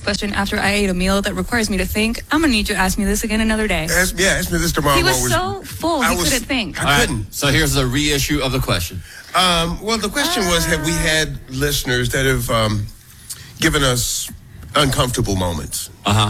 question after I ate a meal that requires me to think. I'm going to need you to ask me this again another day. Ask me this tomorrow. He was so full, he couldn't think. I couldn't. Right, so here's the reissue of the question. Well, the question was, have we had listeners that have given us uncomfortable moments?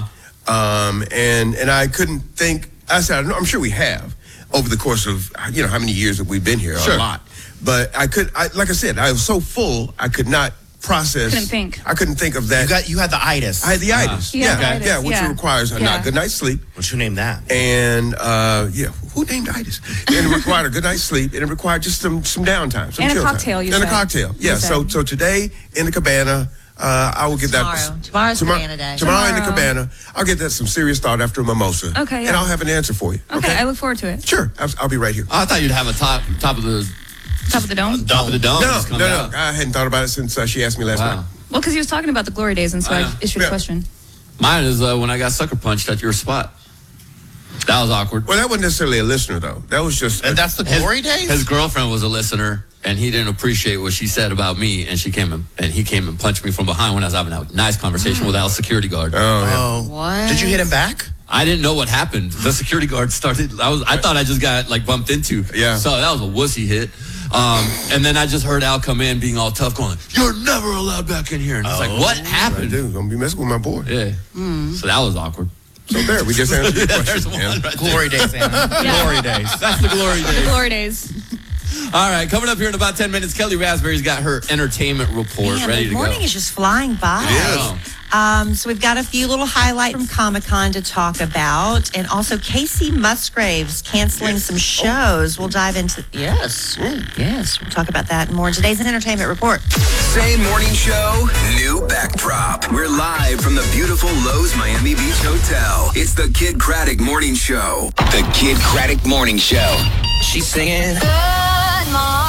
And I couldn't think. I said, I'm sure we have over the course of, how many years that we've been here. Sure. A lot. But like I said, I was so full, I could not process. Couldn't think. I couldn't think of that. You had the itis. I had the itis. Which requires a good night's sleep. Who named that? And who named itis? And it required a good night's sleep, and it required just some downtime, some and chill a cocktail. time. You and said. A cocktail. Yeah. So today in the cabana. I will get Tomorrow's Cabana Day. Tomorrow in the cabana, I'll get that some serious thought after a mimosa. Okay, yeah. And I'll have an answer for you. Okay, I look forward to it. Sure, I'll be right here. I thought you'd have a top of the dome. Top of the dome. No. I hadn't thought about it since she asked me last night. Well, because he was talking about the glory days, and so I issued a question. Mine is when I got sucker punched at your spot. That was awkward. Well, that wasn't necessarily a listener, though. That was just... And that's the glory days? His girlfriend was a listener, and he didn't appreciate what she said about me, and he came and punched me from behind when I was having a nice conversation with our security guard. Oh, What? Did you hit him back? I didn't know what happened. The security guard started... I thought I just got, bumped into. Yeah. So that was a wussy hit. And then I just heard Al come in being all tough going, "You're never allowed back in here." And it's like, what happened? Dude, don't be messing with my boy. Yeah. So that was awkward. So there, we just answered your question. There's one right Glory days, Anna. Glory days. That's the glory days. The glory days. All right, coming up here in about 10 minutes, Kelly Raspberry's got her entertainment report ready to go. The morning is just flying by. It is. So we've got a few little highlights from Comic-Con to talk about. And also Casey Musgraves canceling some shows. We'll dive into... Yes. We'll talk about that and more in today's Entertainment Report. Same morning show, new backdrop. We're live from the beautiful Lowe's Miami Beach Hotel. It's the Kid Craddock Morning Show. The Kid Craddock Morning Show. She's singing... Good morning.